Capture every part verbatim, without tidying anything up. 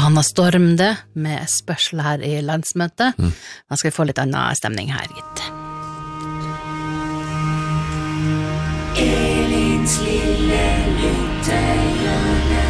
Johanna Storm det, med spørsmål her i landsmøtet. Mm. Da skal vi få litt annen stemning her, gitt. Elins lille lyttehjørne.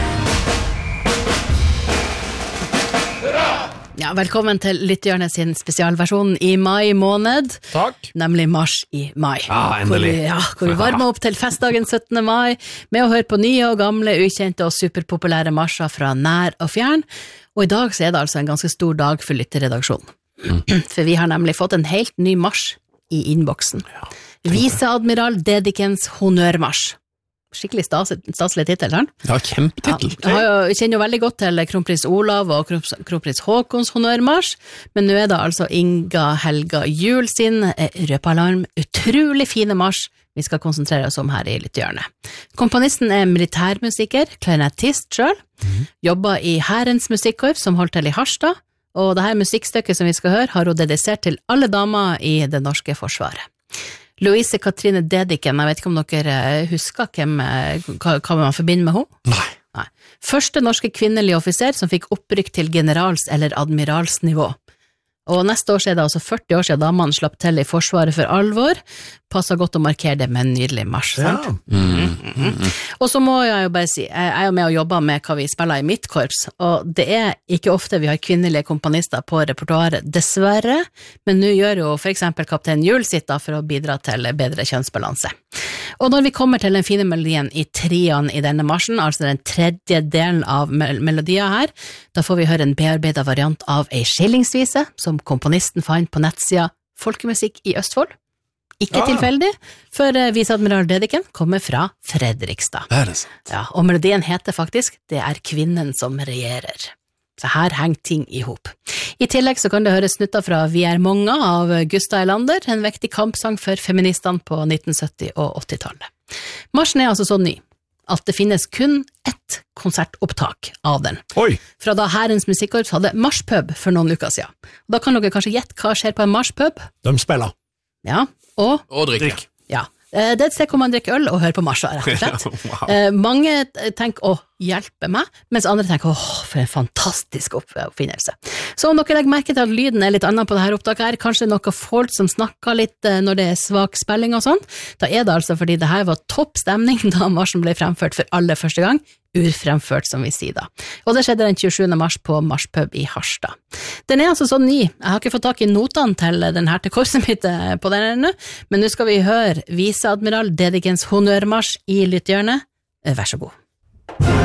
Ja, velkommen til Lyttehjørnet sin spesialversjon i mai måned. Takk. Nemlig mars i mai. Ja, endelig. Hvor vi, ja, hvor vi varmer opp til festdagen syttende mai med å høre på nye og gamle, ukjente og superpopulære marsjer fra nær og fjern. Og i dag så er det altså en ganske stor dag for lytterredaksjonen. Mm. For vi har nemlig fått en helt ny mars i innboksen. Ja, Viseadmiral Dedikens honnørmars. Skikkelig stas, staselig titel, han. Ja, kjempetitel. Ja, jeg kjenner jo veldig godt til kronprins Olav og kronprins Håkons honnørmars, men nå er det altså Inga Helga Jul sin Røpalarm, utrolig fine mars vi skal konsentrere oss om her i Lyttehjørnet. Komponisten er militærmusiker, klarinettist selv, mm. jobber i Hærens musikkorps som holdt til i Harstad, og det her musikkstykket som vi skal høre har hun dedisert til alle damer i det norske forsvaret. Louise Katrine Dediken, jeg vet ikke om dere husker hvem, hva, hva man forbinder med henne? Nei. Nei. Første norske kvinnelige offiser som fikk opprykk til generals- eller admiralsnivå. Og neste år er det altså førti år siden damene slapp til i forsvaret for alvor. Passer godt å markere det med en nydelig mars, sant? Ja. Mm, mm, mm. Og så må jeg jo bare si, jeg er jo med å jobbe med hva vi spiller i mitt korps, og det er ikke ofte vi har kvinnelige komponister på repertoaret, dessverre, men nå gjør jo for eksempel kaptein Jul sitt da for å bidra til bedre kjønnsbalanse. Og når vi kommer til den fine melodien i trian i denne marsen, altså den tredje delen av mel- melodia her, da får vi høre en bearbeidet variant av ei skillingsvise, som komponisten fant på nettsida Folkemusikk i Østfold. Ikke ah. tilfeldig, for viseadmiral Dediken kommer fra Fredrikstad. Det er det sant. Ja, og melodien heter faktisk Det er kvinnen som regjerer. Så her henger ting i hop. I tillegg så kan det høre snutter fra Vi er mange av Gustav Elander, en vektig kampsang for feministene på nitten sytti- og åttitallet. Marsen er altså så ny at det finnes kun ett konsertopptak av den. Oi! Fra da Hærens musikkorps hadde marspub for noen uker siden. Da kan dere kanskje gjette hva skjer på en marspub? De spiller. Ja, og? Og drikker. Ja, det er et sted hvor man drikker øl og hører på marsjer, rett og slett. wow. Mange tenker, å, hjelpe meg, mens andre tenker, åh, for en fantastisk oppfinnelse. Så om dere legger merke til at lyden er litt annet på dette opptaket her, kanskje noen folk som snakker litt når det er svak spilling og sånn, da er det altså fordi det her var topp stemning da marsen ble fremført for aller første gang, urfremført som vi sier da. Og det skjedde den tjuesjuende mars på Marspub i Harstad. Den er altså så ny, jeg har ikke fått tak i notene til den her til korset mitt på den ene, men nå skal vi høre Viseadmiral Dedikens honnørmars i Lyttehjørnet. Vær så god.